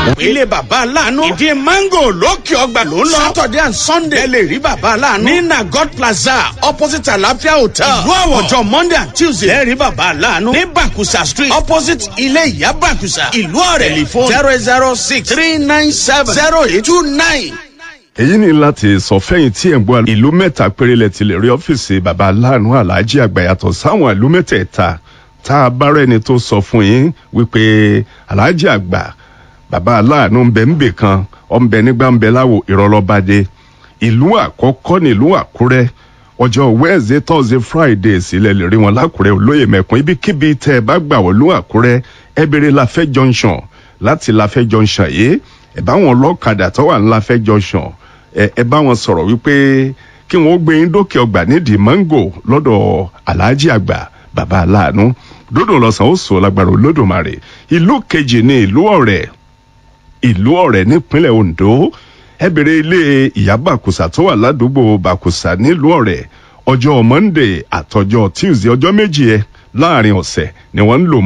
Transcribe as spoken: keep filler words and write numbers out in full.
ilé bàbá aláàánú ìdí mango lókè ọgbà ló ń lọ. saturday and sunday ẹ lè rí bàbá aláàánú ní nagot plaza opposite alafia hotel ìlú àwọ̀. ọjọ́ monday and tuesday ẹ rí bàbá aláàánú ní bakusa street opposite ilé ìyá bakusa ìlú ọ̀rẹ́ telephone zero zero six three nine seven zero eight two nine. èyí ni láti sọ fẹ́yìn tí ẹ̀ ń gbọ́ ìlú mẹ́ta péré lẹ ti lè rí ọ́fíìsì bàbá aláàánú aláàjì àgbà yàtọ̀ sáwọn ìlú mẹ́tẹ̀ẹ̀ta tá a bá rẹ́ni tó sọ fún yín wípé aláàjì àgbà bàbá aláàánú ń bẹ ń bè kan ọ̀ ń bẹ nígbà ń bẹ láwo ìrọ̀lọ́bàdé. ìlú àkọ́kọ́ ní ìlú àkúrẹ́ ọjọ́ wednesday thursday friday sílẹ̀ lè rí wọn lákúrẹ́ olóyè mẹ́kún ibikíbi tẹ́ ẹ bá gbà wọ́n lú àkúrẹ́ ẹ bèrè láfẹ́ junction láti láfẹ́ junction yìí ẹ bá wọn lọ́kadà tó wà ní láfẹ́ junction ẹ bá wọn sọ̀rọ̀ wípé kí wọ́n gbé yín dókè ọgbà nídìí mango lọ́dọ̀ aláàjì àgbà bàbá aláàánú dódò lọ́sàn ó sọ lágbára olódùmarè. ìlú kejì ní ìlú ọ̀rẹ́ ìlú ọ̀rẹ́ nípínlẹ̀ ondo ẹ bèrè ilé ìyá bàkùsà tó wà ládùúgbò bàkùsà nílùú ọ̀rẹ́ ọjọ́ monday àtọjọ́ tuesday ọjọ́ méjì ẹ láàrin ọ̀sẹ̀ ni wọ́n ń lò